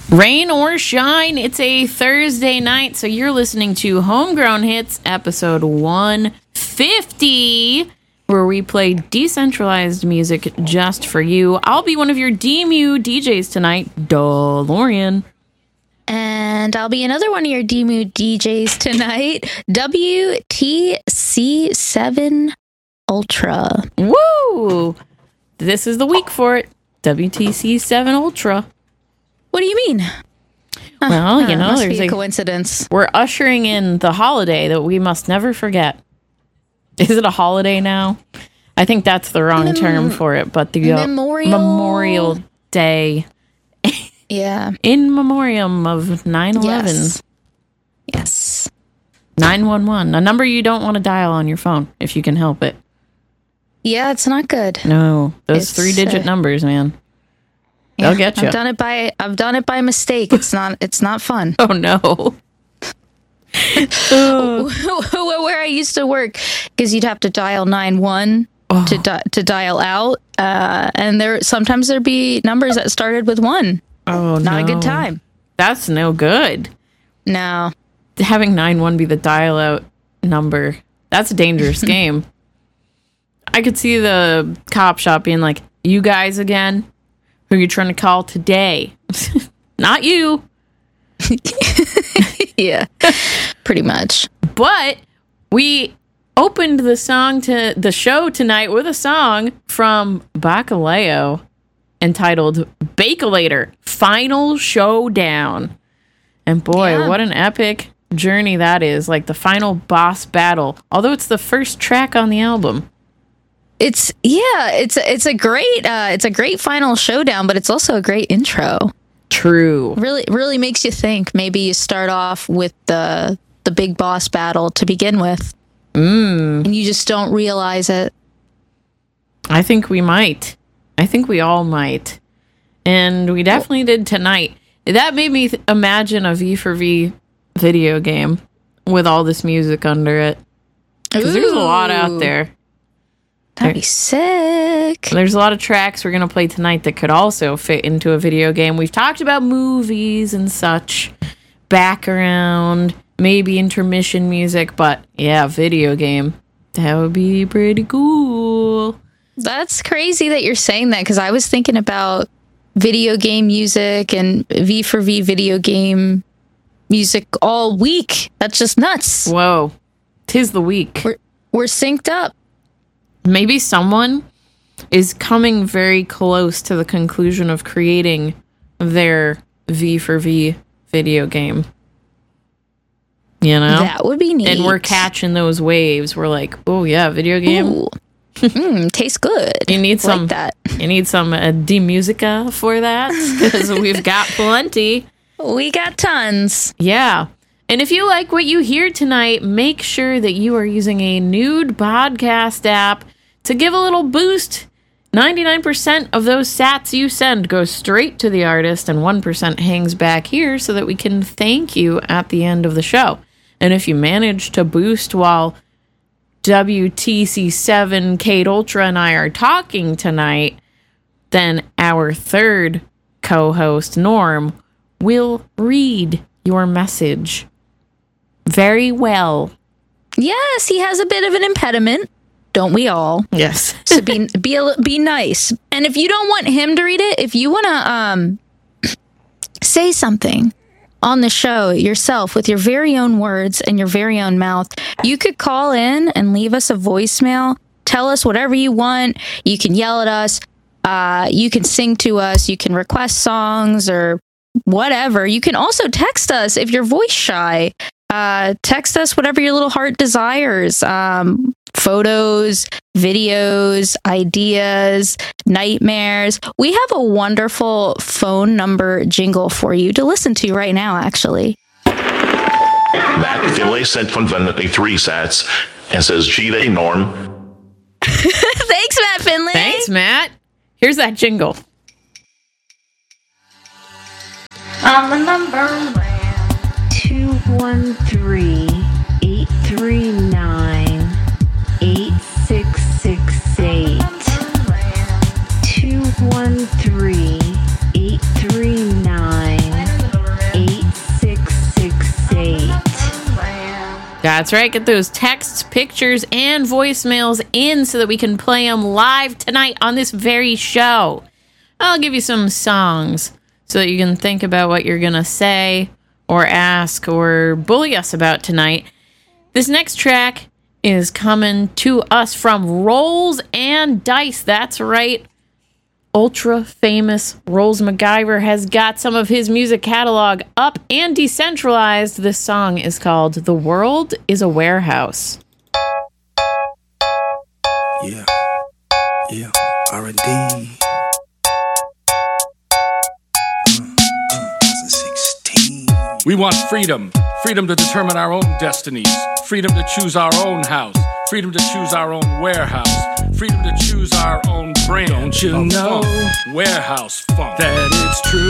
Rain or shine, it's a Thursday night, so you're listening to Homegrown Hits, episode 150, where we play decentralized music just for you. I'll be one of your DMU DJs tonight, DeLorean. And I'll be another one of your DMU DJs tonight, WTC7 Ultra. Woo! This is the week for it, WTC7 Ultra. What do you mean? Well, you know, must there's be a coincidence. We're ushering in the holiday that we must never forget. Is it a holiday now? I think that's the wrong term for it, but the Memorial Day. Yeah. In memoriam of 9/11. Yes. 911, a number you don't want to dial on your phone if you can help it. Yeah, it's not good. No, those 3-digit numbers, man. They'll get you. I've done it by mistake. It's not fun. Oh no. Where I used to work, because you'd have to dial 911 to dial out, and sometimes there'd be numbers that started with 1. Oh, not a good time. That's no good. No. Having 911 be the dial out number, that's a dangerous game. I could see the cop shop being like, "You guys again? Who are you trying to call today?" Not you. Yeah, pretty much. But we opened the show tonight with a song from Bacalao entitled Bacalator Final Showdown. And boy, what an epic journey that is. Like the final boss battle. Although it's the first track on the album. It's a great final showdown, but it's also a great intro. True. Really makes you think. Maybe you start off with the big boss battle to begin with, and you just don't realize it. I think we might. I think we all might, and we definitely did tonight. That made me imagine a V4V video game with all this music under it, because there's a lot out there. That'd be sick. There's a lot of tracks we're going to play tonight that could also fit into a video game. We've talked about movies and such, background, maybe intermission music, but yeah, video game. That would be pretty cool. That's crazy that you're saying that, because I was thinking about video game music and V4V video game music all week. That's just nuts. Whoa. 'Tis the week. We're synced up. Maybe someone is coming very close to the conclusion of creating their V4V video game. You know? That would be neat. And we're catching those waves. We're like, oh yeah, video game. Tastes good. You need some like that. You need some D-Musica for that, because we've got plenty. We got tons. Yeah. And if you like what you hear tonight, make sure that you are using a Nude podcast app to give a little boost. 99% of those sats you send go straight to the artist, and 1% hangs back here so that we can thank you at the end of the show. And if you manage to boost while WTC7 Kate Ultra and I are talking tonight, then our third co-host, Norm, will read your message very well. Yes, he has a bit of an impediment. Don't we all? Yes. So be nice. And if you don't want him to read it, if you want to say something on the show yourself with your very own words and your very own mouth, you could call in and leave us a voicemail. Tell us whatever you want. You can yell at us. You can sing to us. You can request songs or whatever. You can also text us if you're voice shy. Text us whatever your little heart desires. Photos, videos, ideas, nightmares. We have a wonderful phone number jingle for you to listen to right now, actually. Matt Finlay sent von Vanity 3 sats and says, "Gee, they Norm." Thanks, Matt Finlay. Thanks, Matt. Here's that jingle. On the number 213-839-8668. 213-839 That's right. Get those texts, pictures, and voicemails in so that we can play them live tonight on this very show. I'll give you some songs so that you can think about what you're going to say or ask or bully us about tonight. This next track is coming to us from Rolls and Dice. That's right. Ultra famous Rolls MacGyver has got some of his music catalog up and decentralized. This song is called The World is a Warehouse. Yeah, R&D. 2016. We want freedom. Freedom to determine our own destinies. Freedom to choose our own house. Freedom to choose our own warehouse. Freedom to choose our own brand. Don't you know? Warehouse funk. That it's